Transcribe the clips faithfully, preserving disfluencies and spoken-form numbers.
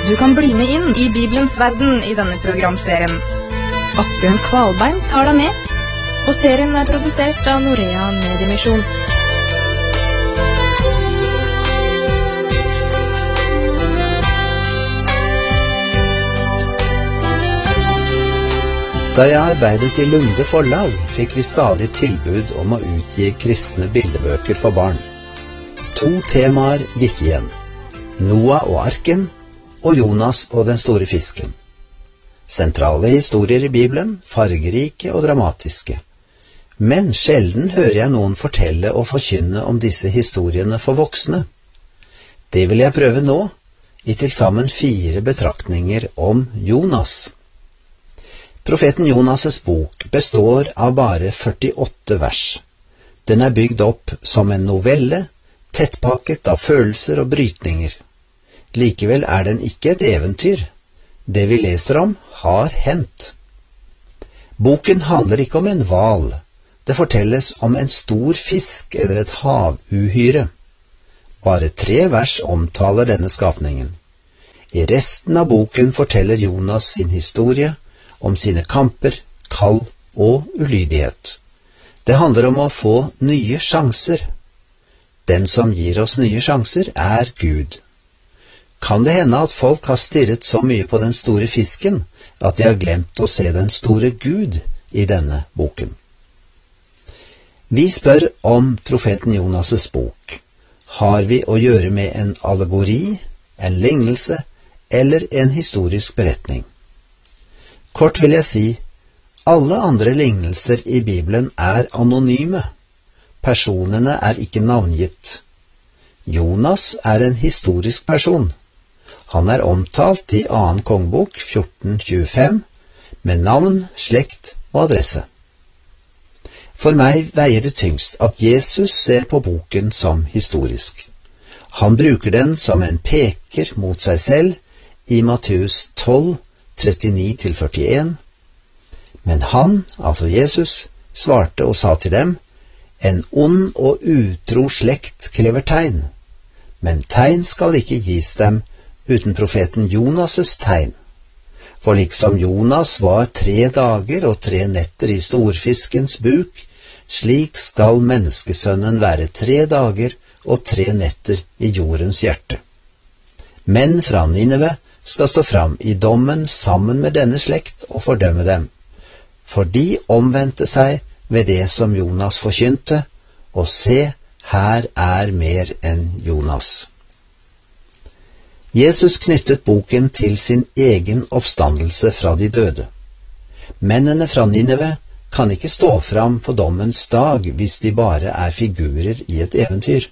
Du kan bli med inn i Bibelens verden i denne programserien. Asbjørn Kvalbein tar deg med, og serien er produsert av Norea Mediemisjon. Da jeg arbeidet i Lunde forlag, fikk vi stadig tilbud om å utgi kristne bildebøker for barn. To temaer gikk igjen: Noah og arken, og Jonas og den store fisken. Sentrale historier i Bibelen, fargerike og dramatiske. Men sjelden hører jeg noen fortelle og forkynne om disse historiene for voksne. Det vil jeg prøve nå, i til sammen fire betraktninger om Jonas. Profeten Jonas' bok består av bare førtiåtte vers. Den er bygd opp som en novelle, tettpakket av følelser og brytninger. Likevel er den ikke et eventyr. Det vi leser om har hendt. Boken handler ikke om en hval. Det fortelles om en stor fisk eller et havuhyre. Bare tre vers omtaler denne skapningen. I resten av boken forteller Jonas sin historie, om sine kamper, kall og ulydighet. Det handler om å få nye sjanser. Den som gir oss nye sjanser, er Gud. Kan det hende at folk har stirret så mye på den store fisken, at de har glemt å se den store Gud i denne boken? Vi spør om profeten Jonas' bok. Har vi å gjøre med en allegori, en lignelse eller en historisk beretning? Kort vil jeg si, alle andre lignelser i Bibelen er anonyme. Personene er ikke navngitt. Jonas er en historisk person. Han er omtalt i annen kongebok fjorten tjuefem, med navn, slekt og adresse. For meg veier det tyngst at Jesus ser på boken som historisk. Han bruker den som en peker mot seg selv i Matteus tolv, trettini til førtien. Men han, altså Jesus, svarte og sa til dem: En ond og utro slekt krever tegn, men tegn skal ikke gis dem uten profeten Jonas' tegn. For liksom Jonas var tre dager og tre netter i storfiskens buk, slik skal menneskesønnen være tre dager og tre netter i jordens hjerte. Menn fra Nineve skal stå fram i dommen sammen med denne slekt og fordømme dem, for de omvendte seg ved det som Jonas forkynte, og se, her er mer enn Jonas. Jesus knyttet boken til sin egen oppstandelse fra de døde. Mennene fra Nineve kan ikke stå fram på dommens dag hvis de bare er figurer i et eventyr.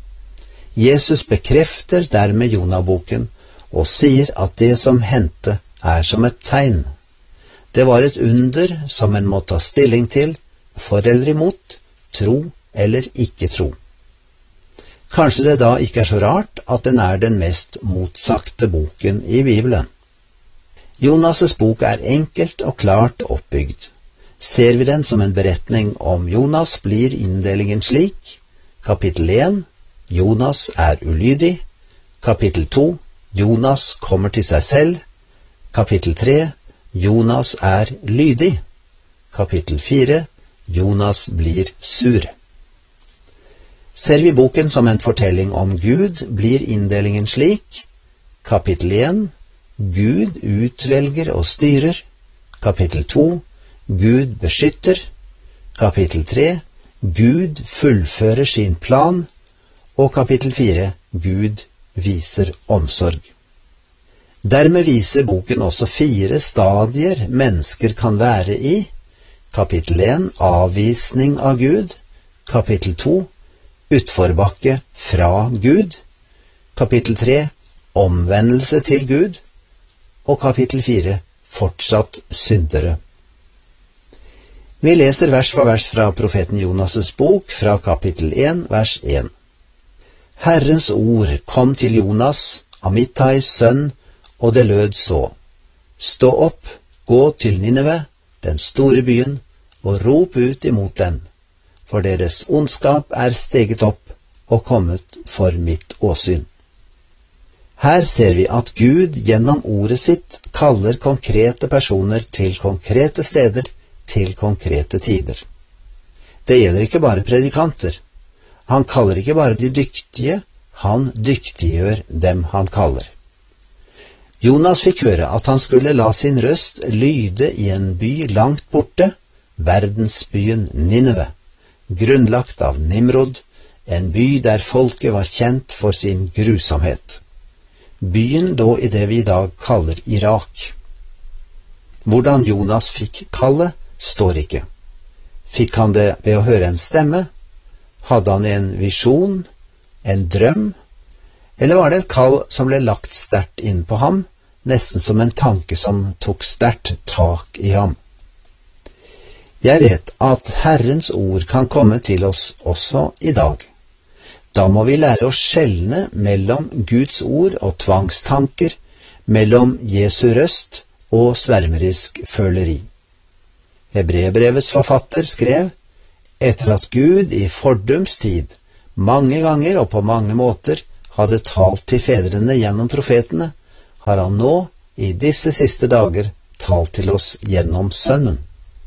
Jesus bekrefter dermed Jonah-boken og sier at det som hendte er som et tegn. Det var et under som en må ta stilling til, for eller imot, tro eller ikke tro. Kanskje det da ikke er så rart at den er den mest motsagte boken i Bibelen. Jonas' bok er enkelt og klart oppbygd. Ser vi den som en beretning om Jonas, blir inndelingen slik: Kapittel én, Jonas er ulydig. Kapittel to, Jonas kommer til seg selv. Kapittel tre, Jonas er lydig. Kapittel fire, Jonas blir sur. Ser vi boken som en fortelling om Gud, blir inndelingen slik: Kapittel én, Gud utvelger og styrer. Kapittel to, Gud beskytter. Kapittel tre, Gud fullfører sin plan. Og kapittel fire, Gud viser omsorg. Dermed viser boken også fire stadier mennesker kan være i. Kapittel én, avvisning av Gud. Kapittel to, utforbakke fra Gud. Kapittel tre, omvendelse til Gud. Og kapittel fire, fortsatt syndere. Vi leser vers for vers fra profeten Jonas' bok, fra kapittel én, vers én. Herrens ord kom til Jonas, Amittais sønn, og det lød så: Stå opp, gå til Nineve, den store byen, og rop ut imot den, for deres ondskap er steget opp og kommet for mitt åsyn. Her ser vi at Gud gjennom ordet sitt kaller konkrete personer til konkrete steder, til konkrete tider. Det gjelder ikke bare predikanter. Han kaller ikke bare de dyktige, han dyktiggjør dem han kaller. Jonas fikk høre at han skulle la sin røst lyde i en by langt borte, verdensbyen Nineve, grunnlagt av Nimrod, en by der folket var kjent for sin grusomhet. Byen lå i det vi i dag kaller Irak. Hvordan Jonas fikk kallet, står ikke. Fikk han det ved å høre en stemme? Hadde han en visjon, en drøm? Eller var det et kall som ble lagt sterkt inn på ham, nesten som en tanke som tok sterkt tak i ham? Jeg vet at Herrens ord kan komme til oss også i dag. Da må vi lære å skjelne mellom Guds ord og tvangstanker, mellom Jesu røst og svermerisk føleri. Hebreerbrevets forfatter skrev, etter at Gud i fordums tid, mange ganger og på mange måter, hadde talt til fedrene gjennom profetene, har han nå, i disse siste dager, talt til oss gjennom Sønnen.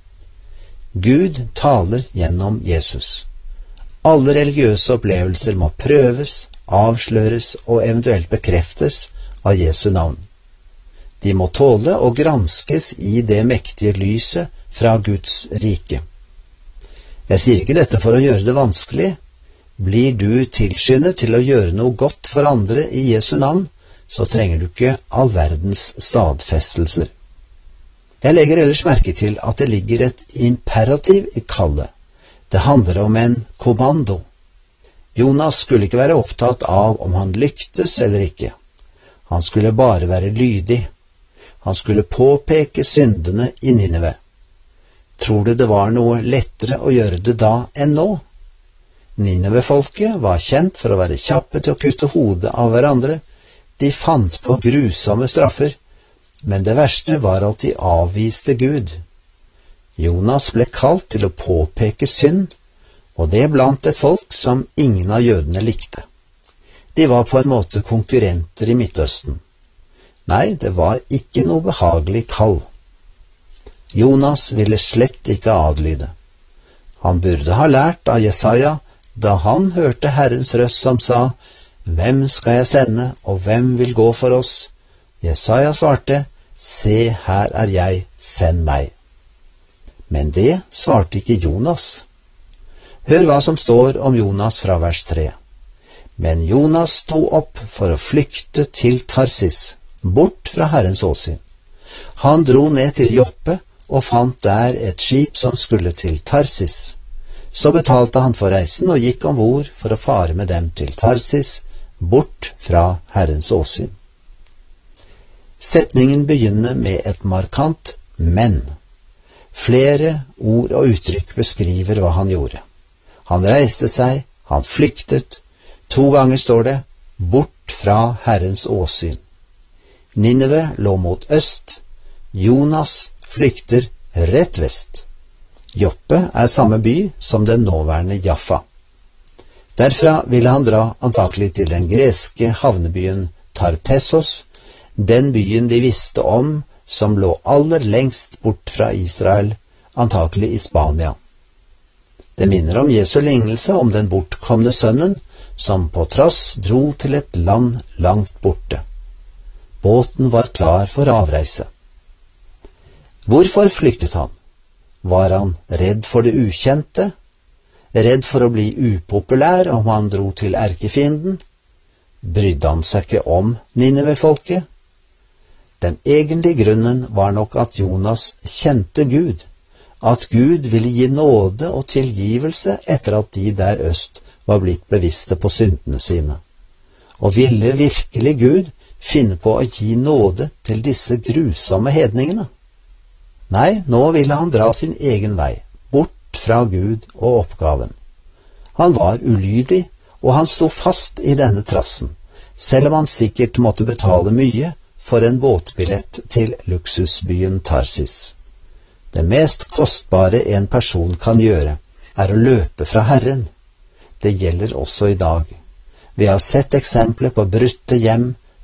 Gud taler gjennom Jesus. Alle religiøse opplevelser må prøves, avsløres og eventuelt bekreftes av Jesu navn. De må tåle og granskes i det mektige lyset fra Guds rike. Jeg sier ikke dette for å gjøre det vanskelig. Blir du tilskyndet til å gjøre noe godt for andre i Jesu navn, så trenger du ikke all verdens stadfestelser. Jeg legger ellers merke til at det ligger et imperativ i kallet. Det handler om en kommando. Jonas skulle ikke være opptatt av om han lyktes eller ikke. Han skulle bare være lydig. Han skulle påpeke syndene i Nineve. Tror du det var noe lettere å gjøre det da enn nå? Nineve-folket var kjent for å være kjappe til å kutte hodet av hverandre. De fant på grusomme straffer, men det verste var at de avviste Gud. Jonas ble kalt til å påpeke synd, og det blant et folk som ingen av jødene likte. De var på en måte konkurrenter i Midtøsten. Nei, det var ikke noe behagelig kall. Jonas ville slett ikke adlyde. Han burde ha lært av Jesaja da han hørte Herrens røst som sa, «Hvem skal jeg sende, og hvem vil gå for oss?» Jesaja svarte, «Se, her er jeg, send meg.» Men det svarte ikke Jonas. Hør hva som står om Jonas fra vers tre. Men Jonas sto opp for å flykte til Tarsis, bort fra Herrens åsyn. Han dro ned til Joppe og fant der et skip som skulle til Tarsis. Så betalte han for reisen og gikk ombord for å fare med dem til Tarsis, bort fra Herrens åsyn. Setningen begynner med et markant men. Flere ord og uttrykk beskriver hva han gjorde. Han reiste seg, han flyktet. To ganger står det, bort fra Herrens åsyn. Nineve lå mot øst. Jonas flykter rett vest. Joppe er samme by som den nåværende Jaffa. Derfra ville han dra antakelig til den greske havnebyen Tartessos, den byen de visste om som lå aller lengst bort fra Israel, antakelig i Spania. Det minner om Jesu lignelse om den bortkomne sønnen, som på trass dro til et land langt borte. Båten var klar for avreise. Hvorfor flyktet han? Var han redd for det ukjente? Redd for å bli upopulær om han dro til erkefienden? Brydde han seg ikke om Nineve-folket? Den egentlige grunnen var nok at Jonas kjente Gud, at Gud ville gi nåde og tilgivelse etter at de der øst var blitt bevisste på syndene sine. Og ville virkelig Gud finne på å gi nåde til disse grusomme hedningene? Nei, nå ville han dra sin egen vei, bort fra Gud og oppgaven. Han var ulydig, og han sto fast i denne trassen, selv om han sikkert måtte betale mye for en båtbillett til luksusbyen Tarsis. Det mest kostbare en person kan gjøre, er å løpe fra Herren. Det gjelder også i dag. Vi har sett eksempler på brutte hjem,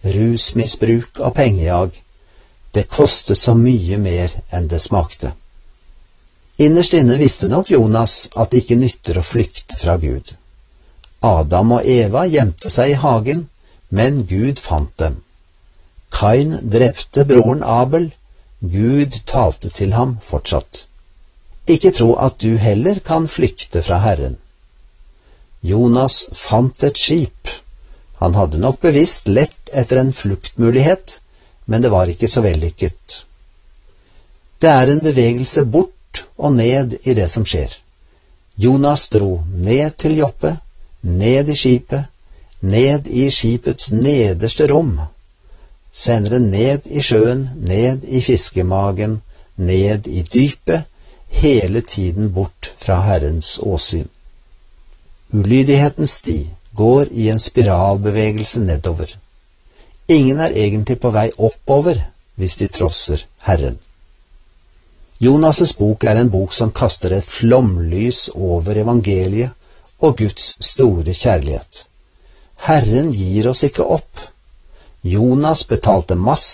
rusmisbruk og pengejag. Det kostet så mye mer enn det smakte. Innerst inne visste nok Jonas at det ikke nytter å flykte fra Gud. Adam og Eva gjemte seg i hagen, men Gud fant dem. Kain drepte broren Abel. Gud talte til ham fortsatt. Ikke tro at du heller kan flykte fra Herren. Jonas fant et skip. Han hadde nok bevisst lett etter en fluktmulighet, men det var ikke så vellykket. Det er en bevegelse bort og ned i det som skjer. Jonas dro ned til Joppe, ned i skipet, ned i skipets nederste rom, senere ned i sjøen, ned i fiskemagen, ned i dypet, hele tiden bort fra Herrens åsyn. Ulydighetens sti går i en spiralbevegelse nedover. Ingen er egentlig på vei oppover hvis de trosser Herren. Jonas' bok er en bok som kaster et flomlys over evangeliet og Guds store kjærlighet. Herren gir oss ikke opp. Jonas betalte masse